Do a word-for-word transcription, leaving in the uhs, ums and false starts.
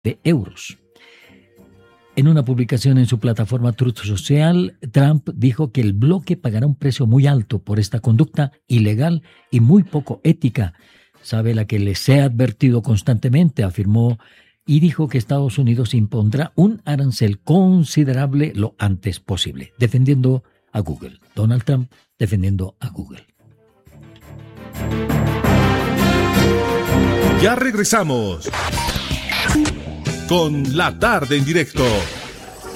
de euros. En una publicación en su plataforma Truth Social, Trump dijo que el bloque pagará un precio muy alto por esta conducta ilegal y muy poco ética. Sabe la que les he advertido constantemente, afirmó, y dijo que Estados Unidos impondrá un arancel considerable lo antes posible, defendiendo a Google. Donald Trump defendiendo a Google. Ya regresamos con La Tarde en Directo